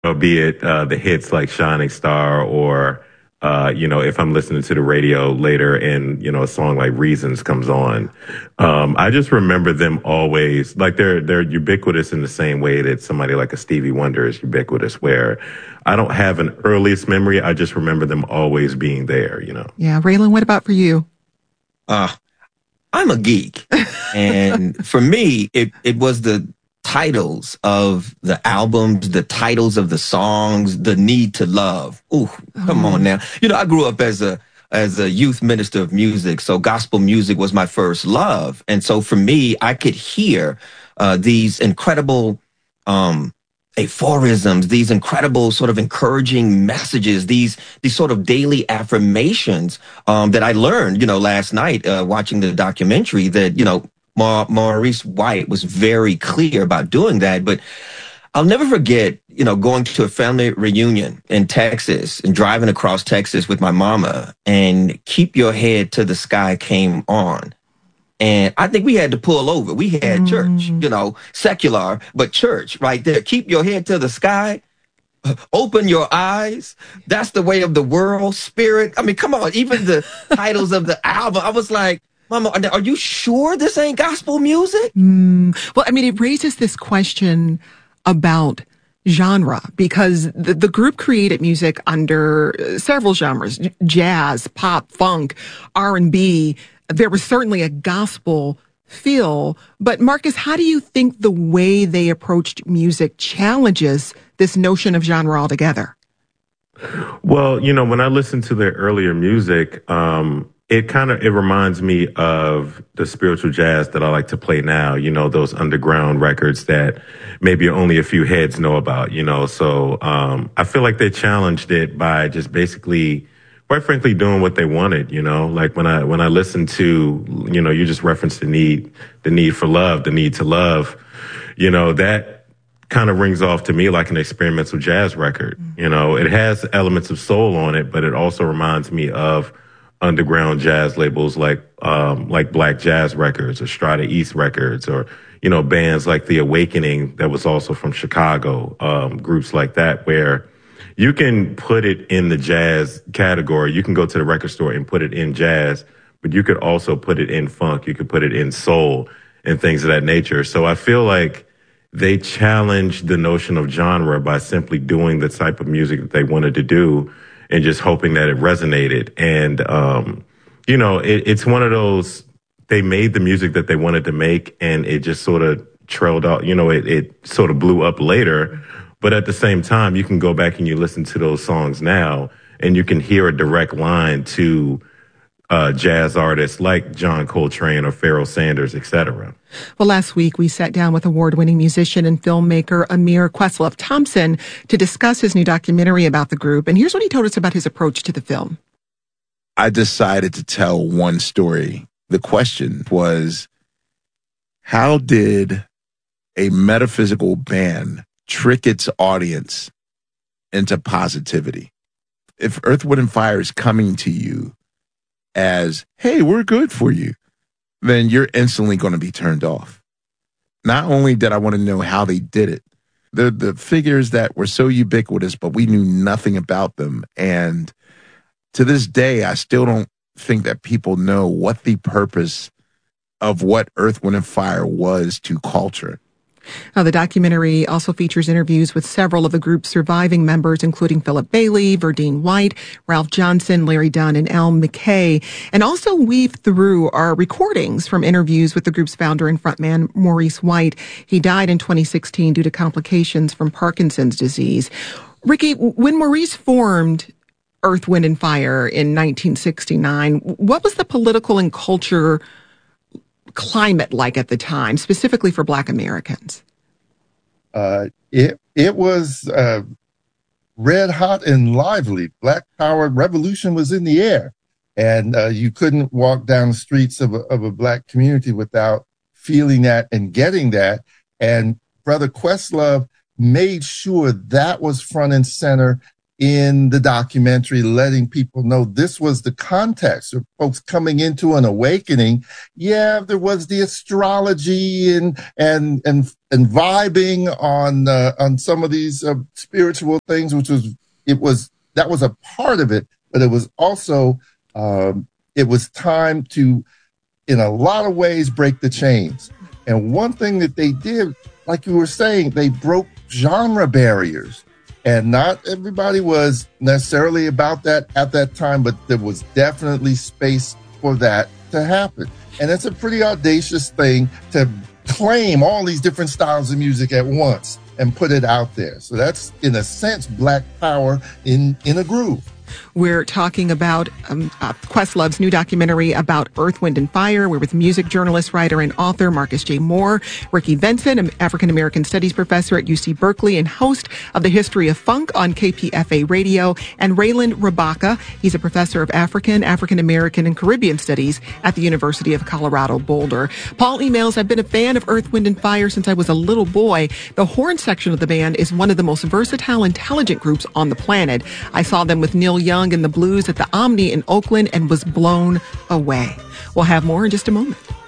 Be it the hits like Shining Star or, if I'm listening to the radio later and, a song like Reasons comes on. I just remember them always, like they're ubiquitous in the same way that somebody like a Stevie Wonder is ubiquitous, where I don't have an earliest memory. I just remember them always being there. Yeah. Raylan, what about for you? I'm a geek. And for me, it was the titles of the albums, the titles of the songs, the need to love. Ooh, come on now. I grew up as a youth minister of music, so gospel music was my first love. And so for me, I could hear these incredible aphorisms, these incredible sort of encouraging messages, these sort of daily affirmations that I learned, last night watching the documentary that, Maurice White was very clear about doing that. But I'll never forget, going to a family reunion in Texas and driving across Texas with my mama, and Keep Your Head to the Sky came on. And I think we had to pull over. We had church, secular, but church right there. Keep your head to the sky. Open your eyes. That's the way of the world. Spirit. I mean, come on. Even the titles of the album, I was like, Mama, are you sure this ain't gospel music? Well, I mean, it raises this question about genre, because the group created music under several genres: jazz, pop, funk, R&B. There was certainly a gospel feel. But Marcus, how do you think the way they approached music challenges this notion of genre altogether? Well, when I listen to their earlier music, it reminds me of the spiritual jazz that I like to play now, those underground records that maybe only a few heads know about, So I feel like they challenged it by just basically, quite frankly, doing what they wanted, Like when I listen to, you just referenced the need for love, the need to love, that kind of rings off to me like an experimental jazz record. It has elements of soul on it, but it also reminds me of underground jazz labels like Black Jazz Records or Strata East Records, or, bands like The Awakening that was also from Chicago, groups like that, where you can put it in the jazz category. You can go to the record store and put it in jazz, but you could also put it in funk. You could put it in soul and things of that nature. So I feel like they challenged the notion of genre by simply doing the type of music that they wanted to do and just hoping that it resonated. And, it's one of those, they made the music that they wanted to make, and it just sort of trailed out, it sort of blew up later. But at the same time, you can go back and you listen to those songs now, and you can hear a direct line to jazz artists like John Coltrane or Pharoah Sanders, etc. Well, last week we sat down with award-winning musician and filmmaker Amir Questlove-Thompson to discuss his new documentary about the group. And here's what he told us about his approach to the film. I decided to tell one story. The question was, how did a metaphysical band trick its audience into positivity? If Earth, Wind & Fire is coming to you as, hey, we're good for you, then you're instantly going to be turned off. Not only did I want to know how they did it, the figures that were so ubiquitous, but we knew nothing about them. And to this day, I still don't think that people know what the purpose of what Earth, Wind & Fire was to culture. Now, the documentary also features interviews with several of the group's surviving members, including Philip Bailey, Verdine White, Ralph Johnson, Larry Dunn, and Al McKay. And also weave through are recordings from interviews with the group's founder and frontman, Maurice White. He died in 2016 due to complications from Parkinson's disease. Ricky, when Maurice formed Earth, Wind & Fire in 1969, what was the political and culture climate like at the time, specifically for Black Americans? It was red hot and lively. Black Power revolution was in the air, and you couldn't walk down the streets of a Black community without feeling that and getting that. And Brother Questlove made sure that was front and center in the documentary, letting people know this was the context of folks coming into an awakening. Yeah, there was the astrology and vibing on some of these spiritual things, that was a part of it, but it was also it was time to, in a lot of ways, break the chains. And one thing that they did, like you were saying, they broke genre barriers. And not everybody was necessarily about that at that time, but there was definitely space for that to happen. And it's a pretty audacious thing to claim all these different styles of music at once and put it out there. So that's, in a sense, Black Power in a groove. We're talking about Questlove's new documentary about Earth, Wind, and Fire. We're with music journalist, writer, and author Marcus J. Moore, Ricky Benson, an African-American studies professor at UC Berkeley and host of The History of Funk on KPFA Radio, and Raylan Rabaka. He's a professor of African-American, and Caribbean studies at the University of Colorado Boulder. Paul emails, I've been a fan of Earth, Wind, and Fire since I was a little boy. The horn section of the band is one of the most versatile, intelligent groups on the planet. I saw them with Neil Young and the Blues at the Omni in Oakland and was blown away. We'll have more in just a moment.